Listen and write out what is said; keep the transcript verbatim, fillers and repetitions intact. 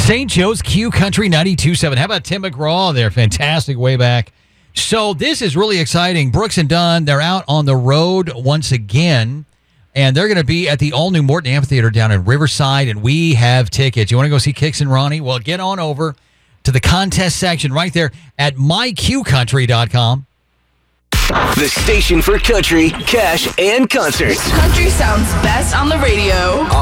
Saint Joe's Q Country ninety-two point seven. How about Tim McGraw there? Fantastic way back. So this is really exciting. Brooks and Dunn, they're out on the road once again, and they're going to be at the all-new Morton Amphitheater down in Riverside, and we have tickets. You want to go see Kix and Ronnie? Well, get on over to the contest section right there at my q country dot com. The station for country, cash, and concerts. Country sounds best on the radio.